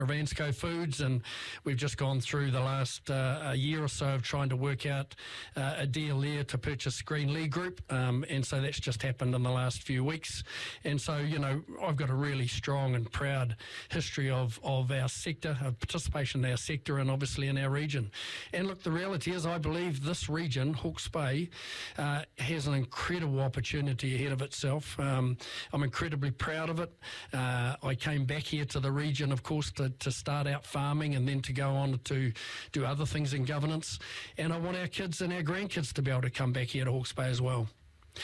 of Ansco Foods, and we've just gone through the last a year or so of trying to work out a deal there to purchase Greenlee Group, and so that's just happened in the last few weeks. And so, I've got a really strong and proud history of our sector, of participation in our sector, and obviously in our region. And look, the reality is I believe this region, Hawke's Bay, has an incredible opportunity ahead of itself. I'm incredibly proud of it. I came back here to the region, of course, to start out farming and then to go on to do other things in governance. And I want our kids and our grandkids to be able to come back here to Hawke's Bay as well.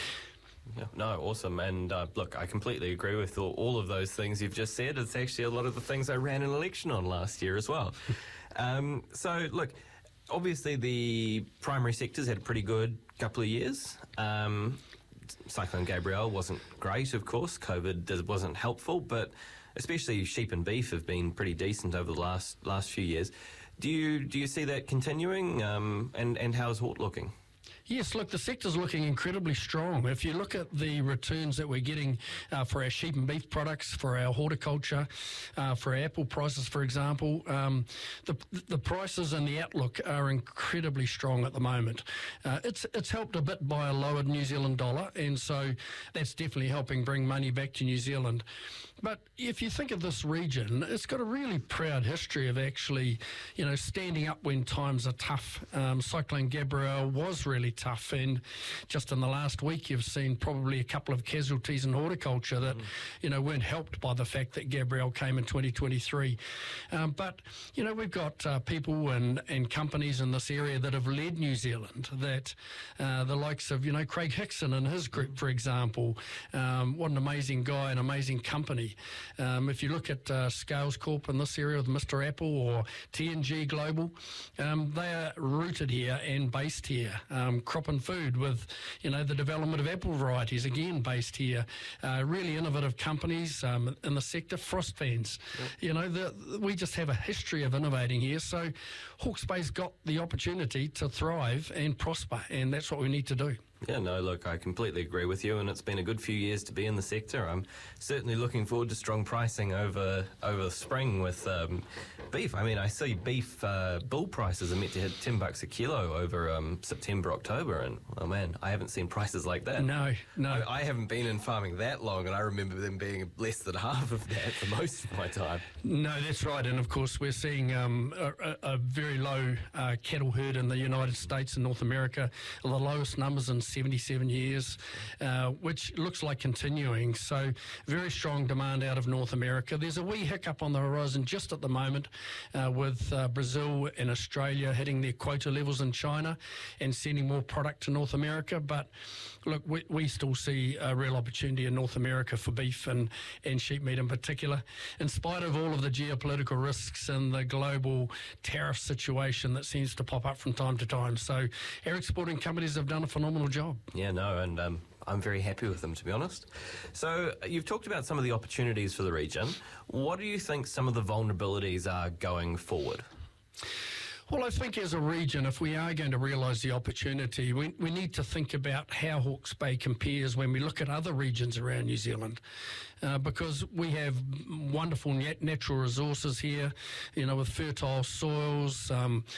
No, awesome. And look, I completely agree with all of those things you've just said. It's actually a lot of the things I ran an election on last year as well. So, look, obviously the primary sector's had a pretty good couple of years. Cyclone Gabrielle wasn't great, of course. COVID wasn't helpful, but especially sheep and beef have been pretty decent over the last few years. Do you see that continuing? And how's Hort looking? Yes, look, the sector's looking incredibly strong. If you look at the returns that we're getting for our sheep and beef products, for our horticulture, for our apple prices, for example, the prices and the outlook are incredibly strong at the moment. It's helped a bit by a lowered New Zealand dollar, and so that's definitely helping bring money back to New Zealand. But if you think of this region, it's got a really proud history of actually, standing up when times are tough. Cyclone Gabrielle was really tough, and just in the last week you've seen probably a couple of casualties in horticulture that weren't helped by the fact that Gabrielle came in 2023, but we've got people and companies in this area that have led New Zealand, that the likes of Craig Hickson and his group, for example. What an amazing guy, an amazing company. If you look at Scales Corp in this area with Mr. Apple or TNG Global, they are rooted here and based here. Crop and Food with, the development of apple varieties, again based here. Really innovative companies in the sector. Frost Fans. Yep. We just have a history of innovating here. So Hawke's Bay's got the opportunity to thrive and prosper, and that's what we need to do. Yeah, no, look, I completely agree with you, and it's been a good few years to be in the sector. I'm certainly looking forward to strong pricing over spring with beef. I mean, I see beef bull prices are meant to hit $10 a kilo over September, October, and oh man, I haven't seen prices like that. No. I haven't been in farming that long, and I remember them being less than half of that for most of my time. No, that's right, and of course we're seeing a very low cattle herd in the United States and North America, the lowest numbers in 77 years, which looks like continuing. So very strong demand out of North America. There's a wee hiccup on the horizon just at the moment with Brazil and Australia hitting their quota levels in China and sending more product to North America. But look, we still see a real opportunity in North America for beef and sheep meat in particular, in spite of all of the geopolitical risks and the global tariff situation that seems to pop up from time to time. So our exporting companies have done a phenomenal job. Yeah, no, and I'm very happy with them, to be honest. So you've talked about some of the opportunities for the region. What do you think some of the vulnerabilities are going forward? Well, I think as a region, if we are going to realise the opportunity, we need to think about how Hawke's Bay compares when we look at other regions around New Zealand, because we have wonderful natural resources here, with fertile soils.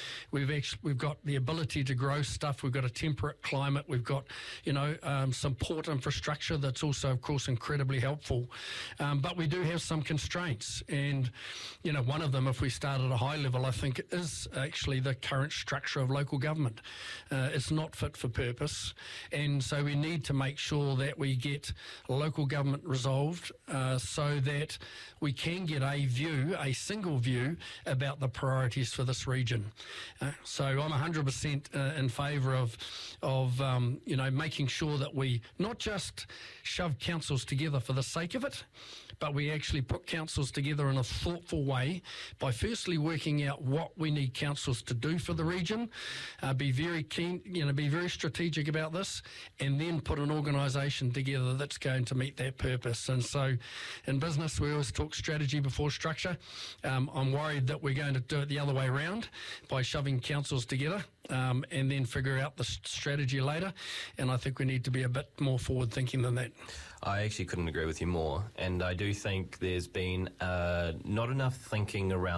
We've got the ability to grow stuff. We've got a temperate climate. We've got, some port infrastructure that's also, of course, incredibly helpful. But we do have some constraints, and one of them, if we start at a high level, I think is actually the current structure of local government. It's not fit for purpose, and so we need to make sure that we get local government resolved so that we can get a single view about the priorities for this region. So I'm 100% in favour of making sure that we not just shove councils together for the sake of it, but we actually put councils together in a thoughtful way by firstly working out what we need councils to do for the region, be very keen, be very strategic about this, and then put an organisation together that's going to meet that purpose. And so in business, we always talk strategy before structure. I'm worried that we're going to do it the other way around by shoving councils together and then figure out the strategy later. And I think we need to be a bit more forward thinking than that. I actually couldn't agree with you more. And I do think there's been not enough thinking around